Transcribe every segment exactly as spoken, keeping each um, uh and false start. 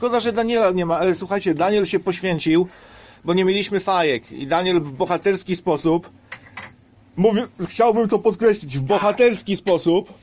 Szkoda, że Daniela nie ma, ale słuchajcie, Daniel się poświęcił, bo nie mieliśmy fajek i Daniel w bohaterski sposób, mówię, chciałbym to podkreślić, w bohaterski sposób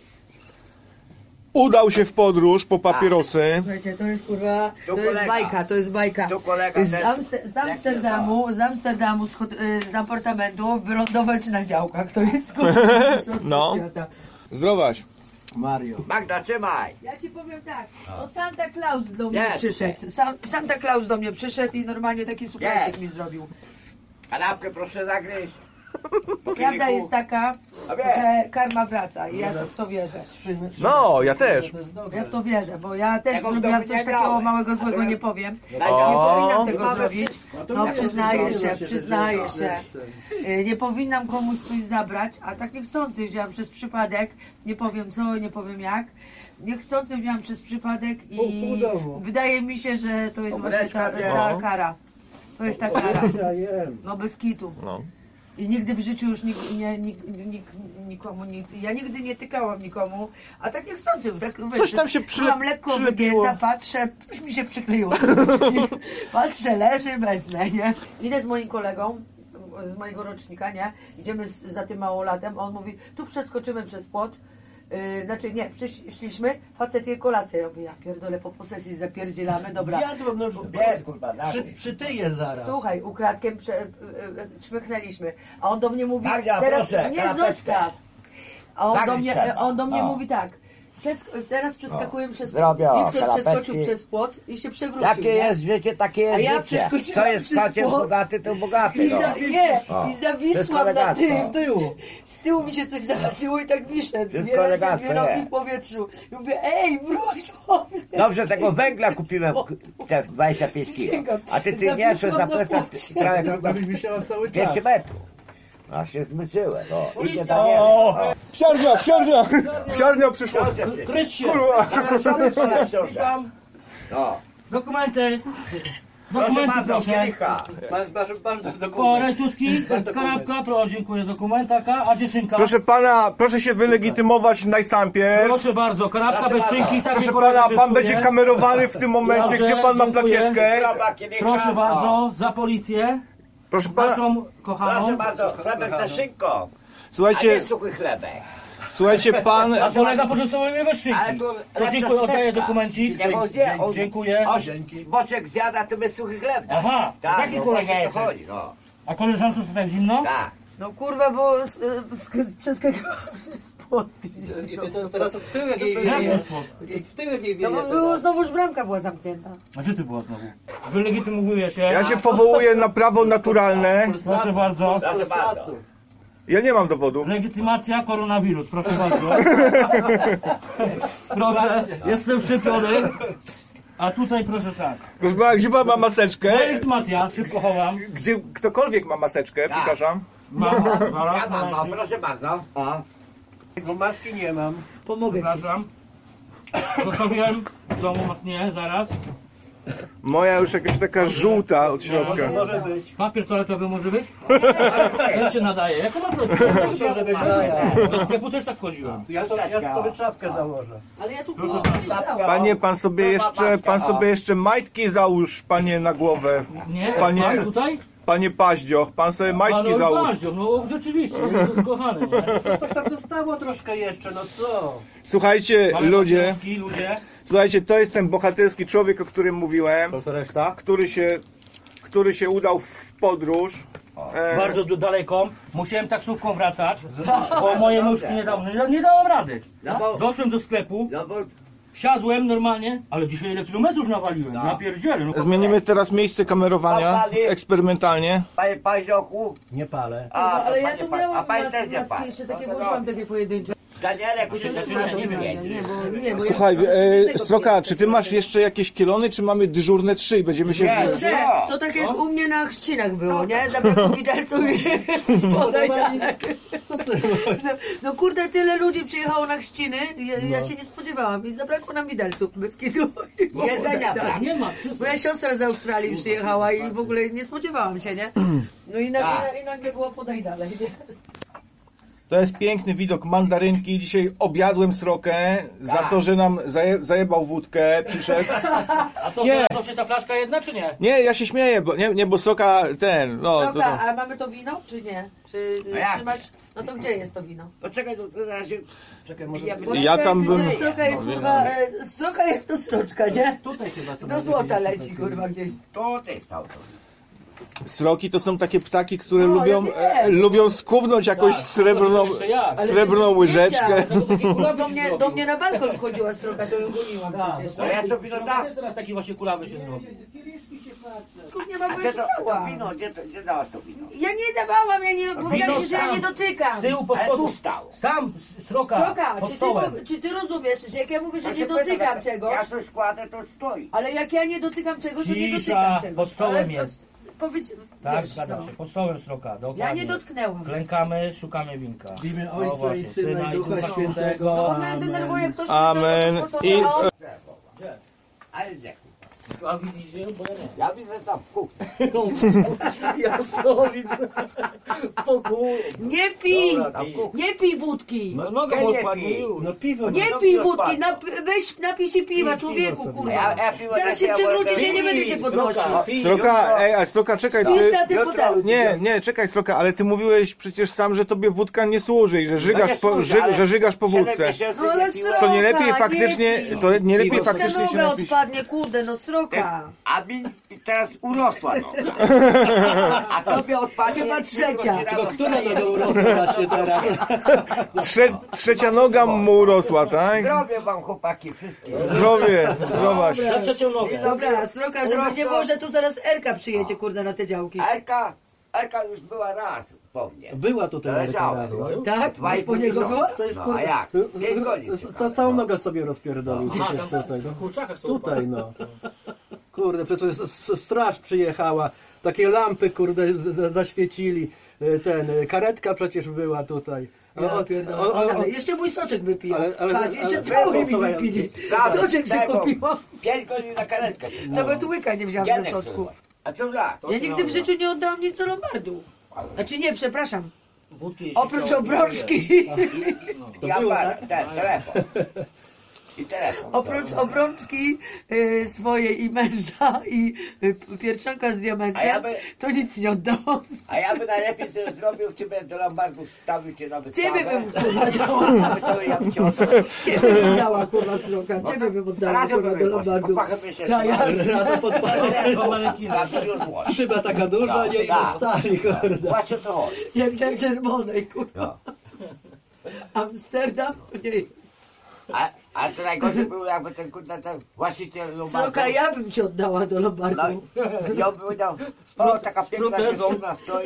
udał się w podróż po papierosy. Słuchajcie, to jest kurwa, to, to jest bajka, to jest bajka. Z, Amster z Amsterdamu, z Amsterdamu, z, z apartamentu wylądować na działkach, to jest kurwa. No. Zdrowaś. Mario. Magda, trzymaj! Ja ci powiem tak, to Santa Claus do mnie Nie. przyszedł. Sam, Santa Claus do mnie przyszedł i normalnie taki suplesik Nie. mi zrobił. Kanapkę proszę zagryźć. Prawda jest taka, że karma wraca i ja w to wierzę. No, ja też. Ja w to wierzę, bo ja też Tego zrobiłam nie coś miałem. takiego małego złego, nie powiem. Nie O. powinnam tego zrobić. No przyznaję się, przyznaję się. Y, Nie powinnam komuś coś zabrać, a tak niechcący wziąłam przez przypadek, nie powiem co, nie powiem jak. Niechcący wziąłam przez przypadek i wydaje mi się, że to jest właśnie ta, ta kara. To jest ta kara. No bez kitu. No. I nigdy w życiu już nik, nie, nik, nik, nikomu, nik, ja nigdy nie tykałam nikomu, a tak niechcący, tak wiesz, Coś tam się przyle- byłam lekko przylepiło. wygięta, patrzę, coś mi się przykleiło. Patrzę, leży, wezmę, nie? Idę z moim kolegą, z mojego rocznika, nie? Idziemy z, za tym małolatem, on mówi, tu przeskoczymy przez płot. Yy, znaczy nie, przyszliśmy, facet jej kolację, ja mówię, ja pierdolę, po posesji zapierdzielamy, dobra. Jadłem, no Bied, kurwa, przy, przytyję zaraz. Słuchaj, ukradkiem prze, yy, yy, czmychnęliśmy, a on do mnie mówi, Magda, teraz proszę, nie kanapeczkę. zostaw. A on do Zagryź mnie, trzeba. on do mnie O. mówi tak, Przes teraz przeskakuję przez płot. Zrobię, o, Wiktor kanapeczki. przeskoczył przez płot i się przewrócił. Jakie nie? jest życie, takie jest A ja życie. przeskoczyłam Kto jest przez facet płot. bogaty, to bogaty. I, No. za, nie, O. i zawisłam na elegancko. tym. Z tyłu. Z tyłu mi się coś zahaczyło i tak wiszę. Dwie Wszystko ręce, elegancko, dwie nogi nie. w powietrzu. I mówię, ej, wróć po mnie. Dobrze, tego węgla kupiłem te dwadzieścia pięć kilo. A ty ty Zawisłam niesłeś na na plecach płocie. prawie Tak byś wisiała cały czas. dwieście metrów. A się zmyczyłem. No. Idzie O, Daniel. psiarnia, psiarnia, psiarnia przyszła. Kryć się. Kurwa. No. Dokumenty! Proszę Dokumenty bardzo, proszę! kielicha. Masz, masz, masz Po dokument. rajtuski, kanapka, proszę, dziękuję, dokumentaka, a dzieszynka? Proszę pana, proszę się wylegitymować najpierw. Proszę bardzo, kanapka bez szynki, tak Proszę mi kolega pana, pan testuje. będzie kamerowany w tym momencie, Dobrze, gdzie pan ma dziękuję. plakietkę. Dobra, kielicha. Proszę O. bardzo, za policję, Proszę pana, naszą Proszę kochaną. bardzo, chlebek ze szynką. A nie słuchajcie, suchy chlebek. słuchajcie, pan, A kolega poczęstuje mnie bez Ale szynki. tu To lepsza dziękuję, oddaję szyneczka. dokumencik. Jak on zje, on, Dziękuję. on boczek zjada, to bez suchy chleb. da. Aha, tak, taki no kolega właśnie jest. to chodzi, no. A koleżance co tak zimno? Tak. No kurwa, bo z- z- przeskakiwałam przez płot. I ty to teraz w tyłek jej Jak wieje. jest płot? W tyłek jej No wieje. bo było, znowuż bramka była zamknięta. A gdzie ty była znowu? Wylegitymowuję się. ja się powołuję na prawo naturalne. Proszę bardzo. Proszę bardzo. Ja nie mam dowodu. Legitymacja koronawirus, proszę bardzo. Proszę, jestem szczepiony. A tutaj proszę tak. Proszę pana, gdzie pan ma maseczkę? Legitymacja, szybko chowam. Gdzie ktokolwiek ma maseczkę, przepraszam. Mam, zaraz, Ja mam, no, zaraz, proszę bardzo. O. Bo maski nie mam. Pomogę ci. przepraszam. Zostawiłem w domu, nie, zaraz. Moja już jakaś taka żółta od środka. Może być. Papier toaletowy może być? Też się nadaje. Jaką masz Może być. No, Do sklepu też tak chodziłem. ja, to, ja sobie czapkę założę. Ale ja tu Proszę nie bardzo. czytałam. Panie, pan sobie jeszcze, pan sobie jeszcze majtki załóż, panie, na głowę. Nie? Panie- Pan tutaj? Panie Paździoch, pan sobie majtki no, załóż. Paździoch, no rzeczywiście, jest kochany, nie? Coś tam zostało troszkę jeszcze, no co? Słuchajcie, Mamy ludzie, pacjentki, ludzie. słuchajcie, to jest ten bohaterski człowiek, o którym mówiłem, Proszę reszta. który się, który się udał w podróż. E, Bardzo du- daleko. Musiałem taksówką wracać, bo moje nóżki nie dały, nie, nie dałem rady. No bo, Doszłem do sklepu, no bo wsiadłem normalnie, ale dzisiaj ile kilometrów nawaliłem, ja pierdzielę. No. Zmienimy teraz miejsce kamerowania eksperymentalnie. panie Paździochu, Nie palę. a, No, ale to ja panie tu Pa- a miałam pani mas, też nie maski pan. jeszcze takie, No bo to już mam takie pojedyncze. Danielek, Proszę, usiądź zaczynaj, na nie to wiem, wymienić. Nie, bo, nie, bo Słuchaj, ja, e, Sroka, czy ty masz jeszcze jakieś kielony, czy mamy dyżurne trzy? Będziemy się... Nie. Kurde, to tak jak u mnie na chrzcinach było, nie? Zabrakło widelców i podaj dalej. Co ty? No kurde, tyle ludzi przyjechało na chrzciny, ja, ja się nie spodziewałam i zabrakło nam widelców bez kitu. Jedzenia Tak, brak. nie ma, wszystko. Moja siostra z Australii przyjechała i w ogóle nie spodziewałam się, nie? No i nagle, i nagle było podaj dalej, nie? To jest piękny widok mandarynki. Dzisiaj objadłem Srokę za Tak. to, że nam zaje, zajebał wódkę, przyszedł. A co, Nie. to się ta flaszka jedna, czy nie? Nie, ja się śmieję, bo, nie, nie, bo Sroka ten, no... To, Droga, to. a mamy to wino, czy nie? Czy A jak? trzymasz? No to gdzie jest to wino? Poczekaj, to to na razie... Czekaj, może Ja- Bo Ja czekaj, tam ty- bym- Sroka jest no, kurwa, e, sroka jak to sroczka, nie? tutaj chyba sobie Do złota jakieś leci takie- kurwa gdzieś. To ty stał to. Sroki to są takie ptaki, które No, lubią, ja e, wiem. lubią skubnąć jakąś Tak, srebrną, jeszcze jak. srebrną Ale łyżeczkę. Tego takie kulawy Do się mnie, zrobił. do mnie na balkon wchodziła sroka, to ją goniłam Tak, przecież. No ja to wino Sroka dam. też teraz taki właśnie kulawy się zrobił. Nie ma, A bo gdzie już to, to dała. wino? Gdzie, to, gdzie dałaś to wino? Ja nie dawałam, ja nie powiedziałam ci, że ja tam. nie dotykam. Z tyłu pod Ale tu spodu. stało. Tam, s- sroka, Sroka, pod czy ty, stołem. pow- czy ty rozumiesz, że jak ja mówię, że Ja nie się pytam, dotykam jak- czegoś, Ja coś kładę, to stoi. ale jak ja nie dotykam czegoś, to nie Cisza, dotykam czegoś. pod stołem Ale, jest. Powiedz, Tak, wiesz, zgadza no. się. Pod stołem sroka, dokładnie. Ja nie dotknęłam. Klękamy, szukamy winka. W imię No Ojca właśnie, i Syna i Ducha Świętego. Bo mnie Amen. denerwuje ktoś, Amen. kto to I- I... on... Ale gdzie? A widzicie? Bo ja nie. Ja widzę tam w kuchni. Jasno widzę. Pokój. Nie pij! Dobra, Tam w kuchni. Nie pij wódki! No nogę Ja nie odpadnie piję. już. No piwo, Nie no pij piwo wódki, spadło. nap weź napij się piwa, Pij człowieku, piwo sobie. kurwa. Ja- ja piwo Zaraz też się ja przewrócisz, wolę- ja nie będę cię Pij, podnosił. Sroka, pij. Sroka, ej, a Sroka, czekaj, Pisz na ty... tym jutro- fotelu. Nie, nie, czekaj Sroka, ale ty mówiłeś przecież sam, że tobie wódka nie służy i że No żygasz nie po, służy, ży, ale że żygasz po siedem wódce. miesięcy No ale nie piłem. sroka, To nie lepiej nie faktycznie, pij. to nie lepiej Piwo sobie. faktycznie się noga napić. odpadnie, kurde, no sroka. A mi teraz urosła noga. A tobie odpadnie... Chyba trzecia. Tylko która noga urosła właśnie teraz? Trze, trzecia noga mu urosła, tak? Zdrowie wam chłopaki wszystkie. Zdrowie, zdrowaś. Za trzecią nogę. Dobra, sroka, żeby nie było, że tu zaraz Erka przyjedzie, kurde, na te działki. Erka, Erka już była raz po mnie. Była tutaj nawet Leżała. raz. No. Tak? Dwa i Już po pół niego miesiąca. była? To jest No, kurde. a jak? Pięć godzin. Ca- Całą nogę sobie rozpierdolił Aha, przecież tam tutaj. No. w kurczakach to Tutaj no. Kurde, przecież s- straż przyjechała. Takie lampy kurde z- z- zaświecili. E, Ten, e, karetka przecież była tutaj. O, Ja o, pierdolę. o, o, Ale jeszcze mój soczek wypił. Ale- ale- Patrz, jeszcze ale- cały ale- mi słuchaj, wypili. Dawaj, Soczek sobie tego. kupiłam. Pięć godzin na karetkę. Nawet łyka nie wziąłem ze Gienek soczku. słuchaj. A co za? Ja nigdy w życiu nie oddałam nic do Lombardu. Znaczy nie, przepraszam. Wódki jeśli Oprócz chciał- obrączki. I aparat, ten, telefon. I telefon. Oprócz obrączki y, swojej i męża i y, pierścionka z A ja diamentem, by- to nic nie oddałam. A ja by najlepiej sobie zrobił ciebie do Lombardu, stawił cię na wystawę. Ciebie bym kurwa dała. Aby to ja bym cię oddał. Ciebie bym dała kurwa sroka. Ciebie bym oddała Radio kurwa by do było, Lombardu. popachę by się Tak, jasne. Rado podpalone. Dwa manekiny. Szyba taka duża, nie i Tak. stali kurde. Właśnie o to chodzi. Jak na czerwonej kurwa. No. Amsterdam to nie jest. A, a to najgorsze było jakby ten kurde, ten właściciel Lombardu. Sroka ja bym ci oddała do No, Lombardu. i on by powiedział, o taka z piękna protezą. dziewczyna stoi.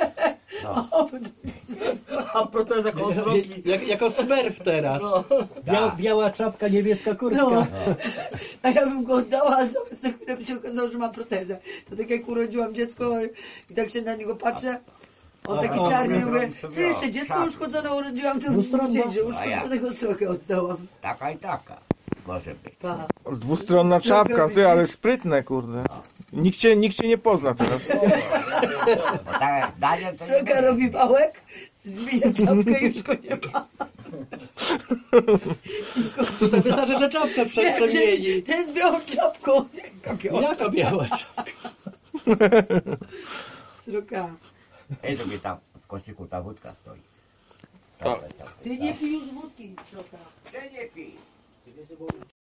A proteza koło sroki. Jak, jako smerf teraz. No. Bia, biała czapka, niebieska kurtka. No. A ja bym go oddała, a za, za chwilę by się okazało, że ma protezę. To tak jak urodziłam dziecko i tak się na niego patrzę, on taki O, czarny, o, mówię, o, co jeszcze dziecko czarny. uszkodzone urodziłam, to Dwustronna. mówię, że uszkodzonego srokę oddałam. Taka i taka. Może być. Pa. Dwustronna czapka, ty, ale sprytne, kurde. Nikt cię, nikt cię nie pozna teraz. Bo tak, Daniel to nie Sroka będzie. robi wałek, zwija czapkę i już go nie ma. To wystarczy, że czapkę Nie, przemieni. przecież ten z białą czapką. Jaka biała Jaka biała czapka? sroka. Ej, to mi tam w koszyku ta wódka stoi. O. Ty nie pij już wódki, sroka. Ty nie pij.